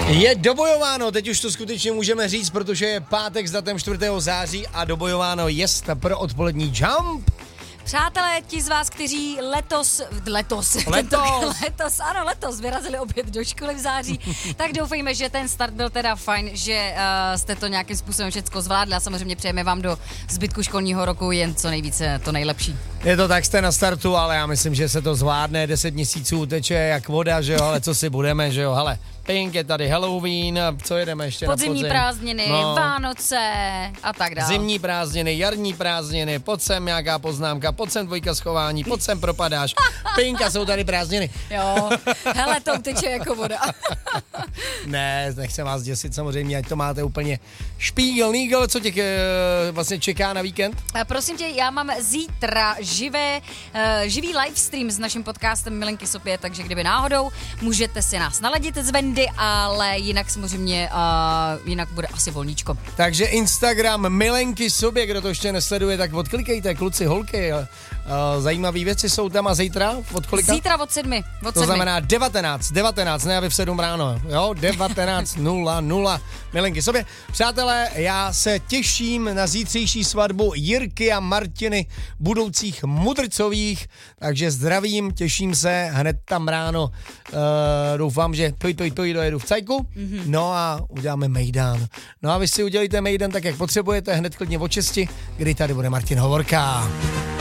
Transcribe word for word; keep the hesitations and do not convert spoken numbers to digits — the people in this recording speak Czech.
Je dobojováno, teď už to skutečně můžeme říct, protože je pátek s datem čtvrtého září a dobojováno jest pro odpolední Jump. Přátelé, ti z vás, kteří letos, letos, Letos. letos, ano, letos vyrazili opět do školy v září, tak doufejme, že ten start byl teda fajn, že uh, jste to nějakým způsobem všecko zvládli a samozřejmě přejeme vám do zbytku školního roku jen co nejvíce to nejlepší. Je to tak, jste na startu, ale já myslím, že se to zvládne, deset měsíců teče jak voda, že jo, ale co si budeme, že jo, hele. Pink, je tady Halloween, co jedeme ještě Podzimní na podzim? prázdniny, no. Vánoce a tak dále. Zimní prázdniny, jarní prázdniny, pojď sem nějaká poznámka, pojď sem dvojka schování, pojď sem propadáš. Pinka, jsou tady prázdniny. Jo, hele, to uteče jako voda. Ne, nechci vás děsit samozřejmě, ať to máte úplně špígl, nígl, co tě e, vlastně čeká na víkend? A prosím tě, já mám zítra živé, uh, živý livestream s naším podcastem Milenky sobě, takže kdyby náhodou, můžete si nás naladit z Vendy, ale jinak samozřejmě, uh, jinak bude asi volníčko. Takže Instagram Milenky sobě, kdo to ještě nesleduje, tak odklikejte, kluci, holky. Uh, zajímavé věci jsou tam a zítra od kolika? Zítra od sedmi. Od to sedmi. znamená devatenáct, devatenáct, ne aby v sedm ráno, jo, devatenáct nula nula, Milenky sobě. Přátelé, já se těším na zítřejší svatbu Jirky a Martiny, budoucích Mudrcových, takže zdravím, těším se, hned tam ráno, uh, doufám, že toj, toj, toj dojedu v cajku, mm-hmm. no a uděláme mejdán. No a vy si udělejte mejdán tak, jak potřebujete, hned klidně o česti, kdy tady bude Martin Hovorka.